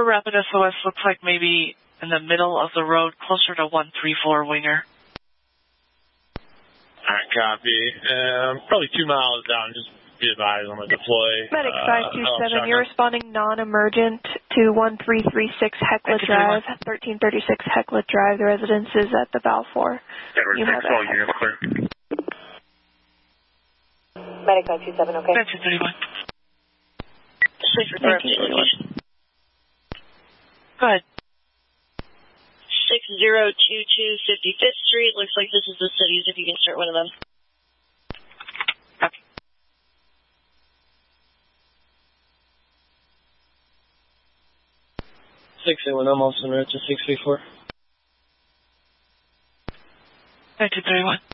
for Rapid SOS, looks like maybe in the middle of the road, closer to 134 Winger. Alright, copy. Probably 2 miles down, just be advised on the deploy. Medic 527, you're responding non-emergent to 1336 Hecla Drive, 1336 Hecla Drive. The residence is at the Balfour. You have all units clear. Medic 527, okay. 1931. Please report update. Go ahead. 6022 55th Street. Looks like this is the cities, if you can start one of them. Copy. I'm also en route to 634. 1931.